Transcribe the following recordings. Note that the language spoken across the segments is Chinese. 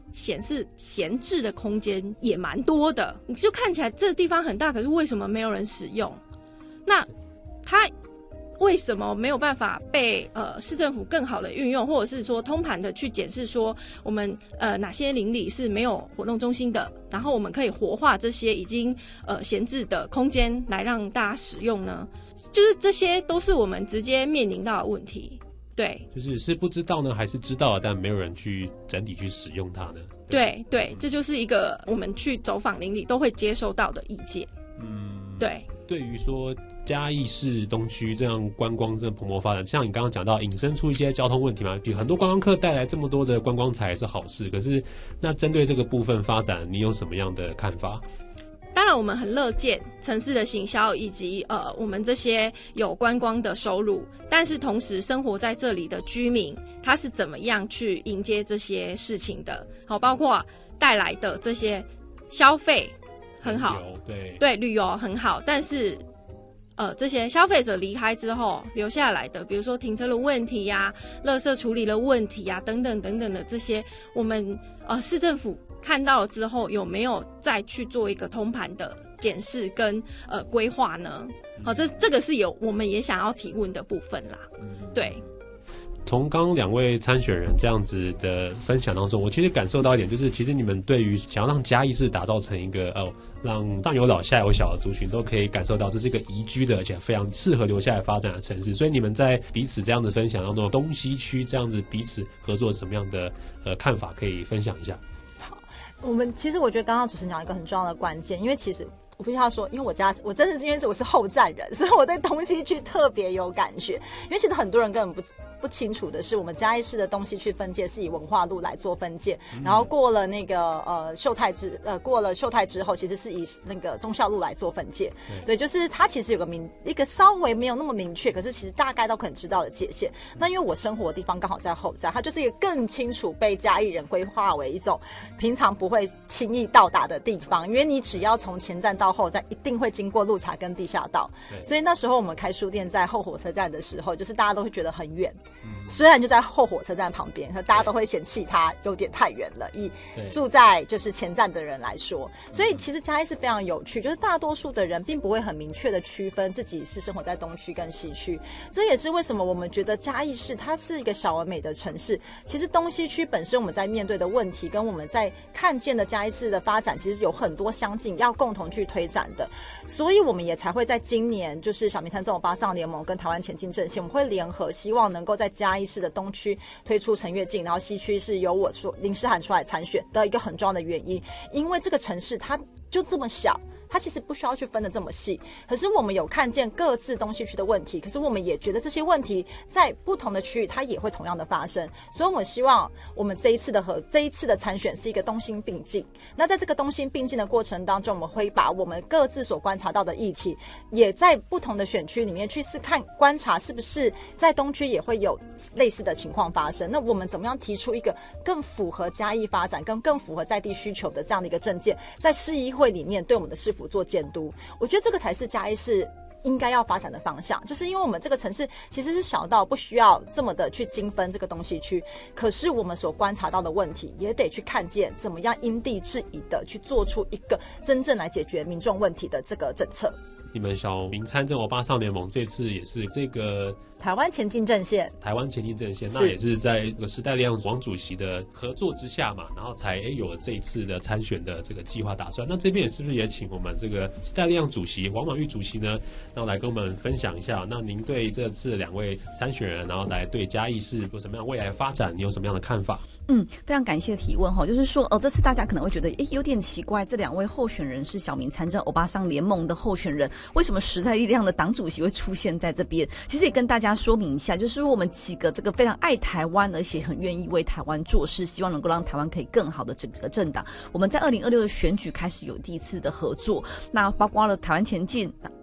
显示闲置的空间也蛮多的，你就看起来这个地方很大，可是为什么没有人使用？那它为什么没有办法被市政府更好的运用，或者是说通盘的去检视说我们哪些邻里是没有活动中心的，然后我们可以活化这些已经闲置的空间来让大家使用呢？就是这些都是我们直接面临到的问题。对， 是不知道呢，还是知道了但没有人去整体去使用它呢？ 对对，这就是一个我们去走访邻里都会接受到的意见。对。 对于说嘉义市东区这样观光这样蓬勃发展，像你刚刚讲到引申出一些交通问题嘛，比如很多观光客带来这么多的观光财是好事，可是那针对这个部分发展，你有什么样的看法？ 当然我们很乐见城市的行销以及我们这些有观光的收入，但是同时生活在这里的居民他是怎么样去迎接这些事情的，好，包括带来的这些消费很好，对，旅游很好，但是这些消费者离开之后留下来的，比如说停车的问题呀、垃圾处理的问题呀等等等等的这些，我们市政府看到了之后有没有再去做一个通盘的检视跟规划呢？好，这个是有我们也想要提问的部分啦。对。 从刚刚两位参选人这样子的分享当中，我其实感受到一点，就是其实你们对于想要让嘉义市打造成一个让上有老下有小的族群都可以感受到这是一个宜居的而且非常适合留下来发展的城市，所以你们在彼此这样的分享当中，东西区这样子彼此合作什么样的看法可以分享一下？ 好，其实我觉得刚刚主持人讲一个很重要的关键，因为其实我必须要说，因为我真的是因为我是后站人，所以我对东西区特别有感觉。因为其实很多人根本不清楚的是，我们嘉义市的东西区分界是以文化路来做分界，然后过了那个过了秀泰之后，其实是以那个忠孝路来做分界。对，就是它其实有一个稍微没有那么明确，可是其实大概都可能知道的界限。那因为我生活的地方刚好在后站，它就是一个更清楚被嘉义人规划为一种平常不会轻易到达的地方，因为你只要从前站到后站，一定会经过路查跟地下道。所以那时候我们开书店在后火车站的时候，就是大家都会觉得很远。虽然就在后火车站旁边，大家都会嫌弃它有点太远了，以住在就是前站的人来说。所以其实嘉义是非常有趣，就是大多数的人并不会很明确的区分自己是生活在东区跟西区。这也是为什么我们觉得嘉义市它是一个小而美的城市。其实东西区本身我们在面对的问题跟我们在看见的嘉义市的发展其实有很多相近，要共同去推展的。所以我们也才会在今年就是小民参政欧巴桑联盟跟台湾前进阵线，我们会联合希望能够在嘉义市的东区推出陈月进，然后西区是由我说林诗涵出来参选的一个很重要的原因，因为这个城市它就这么小，它其实不需要去分得这么细，可是我们有看见各自东西区的问题，可是我们也觉得这些问题在不同的区域它也会同样的发生，所以我们希望我们这一次的参选是一个东西并进。那在这个东西并进的过程当中，我们会把我们各自所观察到的议题，也在不同的选区里面去观察是不是在东区也会有类似的情况发生。那我们怎么样提出一个更符合嘉义发展跟更符合在地需求的这样的一个政见，在市议会里面对我们的市府做监督。我觉得这个才是嘉义市应该要发展的方向，就是因为我们这个城市其实是小到不需要这么的去精分这个东西区，可是我们所观察到的问题也得去看见怎么样因地制宜的去做出一个真正来解决民众问题的这个政策。 你们小民参政欧巴桑联盟这次也是这个台湾前进阵线， 那也是在这个时代力量王主席的合作之下嘛，然后才有了这一次的参选的这个计划打算。那这边是不是也请我们这个时代力量主席王满玉主席呢，然后来跟我们分享一下，那您对这次两位参选人，然后来对嘉义市有什么样的未来发展，你有什么样的看法？ 非常感谢提问哈，就是说这次大家可能会觉得有点奇怪，这两位候选人是小民参政欧巴桑联盟的候选人，为什么时代力量的党主席会出现在这边？其实也跟大家说明一下，就是我们几个这个非常爱台湾而且很愿意为台湾做事，希望能够让台湾可以更好的整个政党，我们在2026的选举开始有第一次的合作，那包括了台湾前进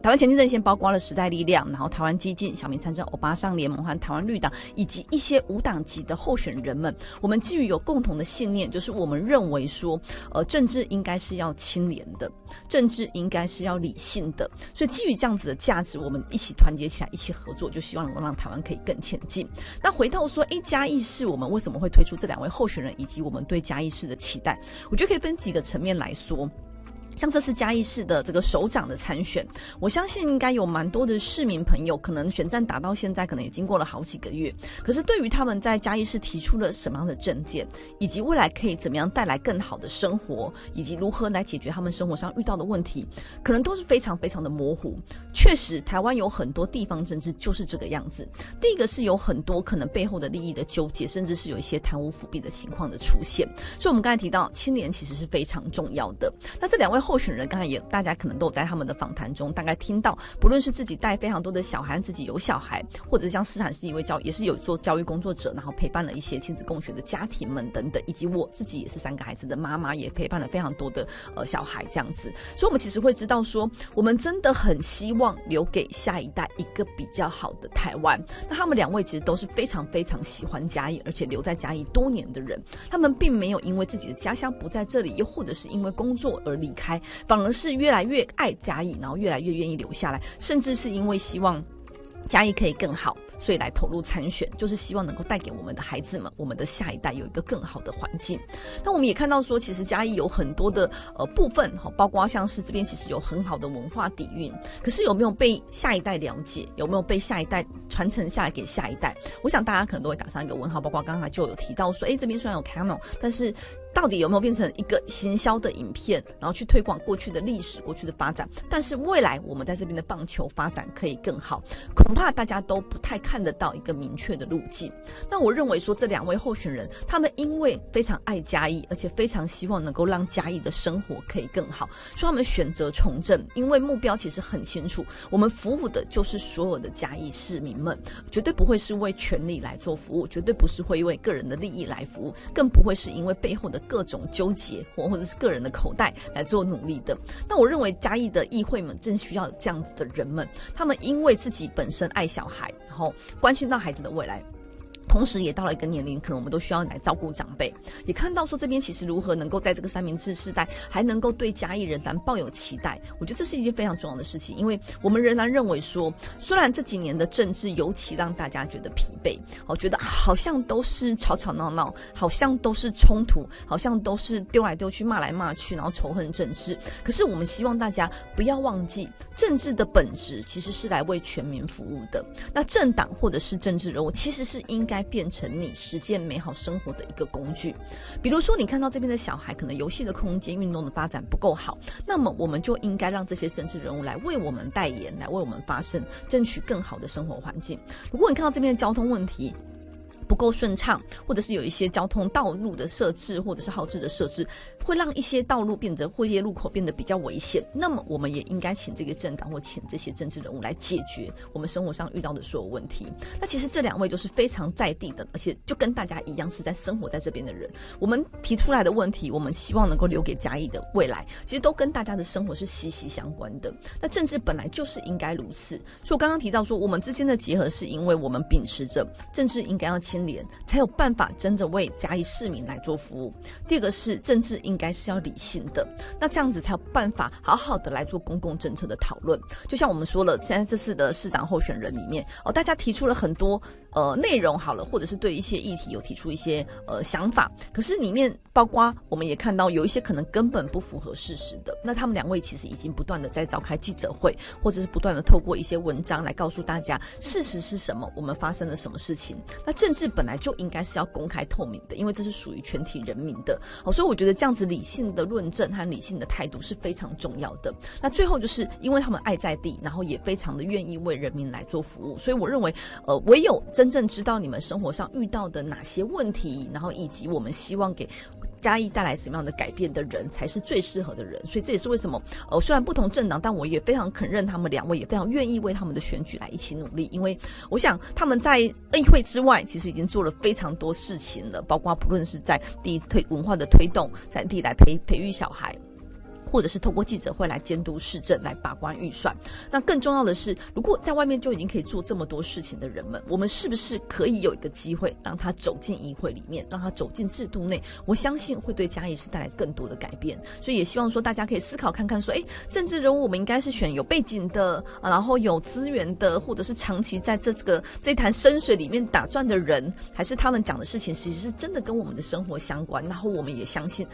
台湾前进阵线包括了时代力量，然后台湾基进、小民参政欧巴桑联盟和台湾绿党以及一些无党籍的候选人们，我们基于有共同的信念，就是我们认为说政治应该是要清廉的，政治应该是要理性的，所以基于这样子的价值，我们一起团结起来，一起合作，就希望能够让台湾可以更前进。那回到说嘉义市我们为什么会推出这2位候选人，以及我们对嘉义市的期待，我觉得可以分几个层面来说。像这次嘉义市的这个首长的参选，我相信应该有蛮多的市民朋友，可能选战打到现在可能也经过了好几个月，可是对于他们在嘉义市提出了什么样的政见，以及未来可以怎么样带来更好的生活，以及如何来解决他们生活上遇到的问题，可能都是非常非常的模糊。确实台湾有很多地方政治就是这个样子，第一个是有很多可能背后的利益的纠结，甚至是有一些贪污腐弊的情况的出现，所以我们刚才提到清廉其实是非常重要的。那这2位候选人刚才也大家可能都有在他们的访谈中大概听到，不论是自己带非常多的小孩，自己有小孩，或者像诗涵是一位也是有做教育工作者，然后陪伴了一些亲子共学的家庭们等等，以及我自己也是3个孩子的妈妈，也陪伴了非常多的小孩这样子。所以我们其实会知道说，我们真的很希望留给下一代一个比较好的台湾。那他们2位其实都是非常非常喜欢嘉义，而且留在嘉义多年的人，他们并没有因为自己的家乡不在这里，又或者是因为工作而离开，反而是越来越爱嘉义，然后越来越愿意留下来，甚至是因为希望嘉义可以更好，所以来投入参选，就是希望能够带给我们的孩子们，我们的下一代有一个更好的环境。那我们也看到说，其实嘉义有很多的部分，包括像是这边其实有很好的文化底蕴，可是有没有被下一代了解，有没有被下一代传承下来给下一代，我想大家可能都会打上一个问号。包括刚才就有提到说，这边虽然有 Canon， 但是到底有没有变成一个行销的影片，然后去推广过去的历史、过去的发展，但是未来我们在这边的棒球发展可以更好，恐怕大家都不太看得到一个明确的路径。那我认为说，这2位候选人他们因为非常爱嘉义，而且非常希望能够让嘉义的生活可以更好，所以他们选择从政，因为目标其实很清楚，我们服务的就是所有的嘉义市民们，绝对不会是为权力来做服务，绝对不是会为个人的利益来服务，更不会是因为背后的各种纠结或者是个人的口袋来做努力的。那我认为嘉义的议会们正需要这样子的人们，他们因为自己本身爱小孩，然后关心到孩子的未来，同时也到了一个年龄，可能我们都需要来照顾长辈，也看到说这边其实如何能够在这个三明治世代还能够对嘉义仍然抱有期待，我觉得这是一件非常重要的事情。因为我们仍然认为说，虽然这几年的政治尤其让大家觉得疲惫，觉得好像都是吵吵闹闹，好像都是冲突，好像都是丢来丢去，骂来骂去，然后仇恨政治。可是我们希望大家不要忘记，政治的本质其实是来为全民服务的。那政党或者是政治人物其实是应该变成你实践美好生活的一个工具。比如说你看到这边的小孩可能游戏的空间、运动的发展不够好，那么我们就应该让这些政治人物来为我们代言，来为我们发声，争取更好的生活环境。如果你看到这边的交通问题不够顺畅，或者是有一些交通道路的设置或者是号志的设置会让一些道路变得或一些路口变得比较危险，那么我们也应该请这个政党或请这些政治人物来解决我们生活上遇到的所有问题。那其实这2位都是非常在地的，而且就跟大家一样是在生活在这边的人，我们提出来的问题，我们希望能够留给嘉义的未来，其实都跟大家的生活是息息相关的。那政治本来就是应该如此，所以我刚刚提到说，我们之间的结合是因为我们秉持着政治应该要清廉，才有办法真的为嘉义市民来做服务。第二个是政治应该是要理性的，那这样子才有办法好好的来做公共政策的讨论。就像我们说了，现在这次的市长候选人里面大家提出了很多内容好了，或者是对一些议题有提出一些想法，可是里面包括我们也看到有一些可能根本不符合事实的，那他们2位其实已经不断的在召开记者会，或者是不断的透过一些文章来告诉大家事实是什么，我们发生了什么事情。那政治本来就应该是要公开透明的，因为这是属于全体人民的所以我觉得这样子理性的论证和理性的态度是非常重要的。那最后就是因为他们爱在地，然后也非常的愿意为人民来做服务，所以我认为唯有真正知道你们生活上遇到的哪些问题，然后以及我们希望给嘉义带来什么样的改变的人才是最适合的人。所以这也是为什么虽然不同政党，但我也非常肯认他们2位，也非常愿意为他们的选举来一起努力。因为我想他们在议会之外其实已经做了非常多事情了，包括不论是在地文化的推动，在地来培育小孩， 或者是透过记者会来监督市政，来把关预算。那更重要的是，如果在外面就已经可以做这么多事情的人们，我们是不是可以有一个机会让他走进议会里面，让他走进制度内？我相信会对嘉义市带来更多的改变。所以也希望说大家可以思考看看说，政治人物我们应该是选有背景的，然后有资源的，或者是长期在这潭深水里面打转的人，还是他们讲的事情其实是真的跟我们的生活相关，然后我们也相信